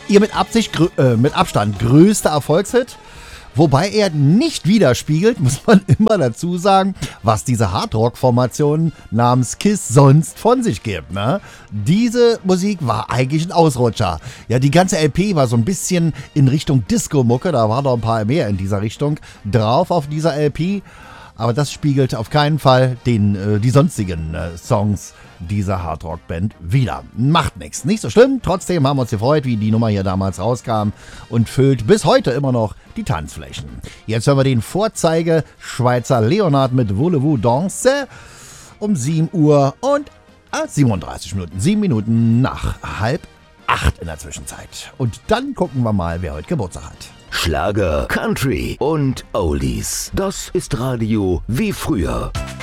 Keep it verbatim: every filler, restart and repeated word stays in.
Ihr mit, Absicht, grö- äh, mit Abstand größter Erfolgshit. Wobei er nicht widerspiegelt, muss man immer dazu sagen, was diese Hardrock-Formation namens KISS sonst von sich gibt. Ne? Diese Musik war eigentlich ein Ausrutscher. Ja, die ganze L P war so ein bisschen in Richtung Disco-Mucke, da war noch ein paar mehr in dieser Richtung drauf auf dieser L P. Aber das spiegelt auf keinen Fall den, äh, die sonstigen äh, Songs dieser Hardrock-Band wieder. Macht nichts, nicht so schlimm. Trotzdem haben wir uns gefreut, wie die Nummer hier damals rauskam und füllt bis heute immer noch die Tanzflächen. Jetzt hören wir den Vorzeige-Schweizer Leonard mit Voulez-vous danser um sieben Uhr und äh, siebenunddreißig Minuten. sieben Minuten nach halb acht in der Zwischenzeit. Und dann gucken wir mal, wer heute Geburtstag hat. Schlager, Country und Oldies. Das ist Radio wie früher.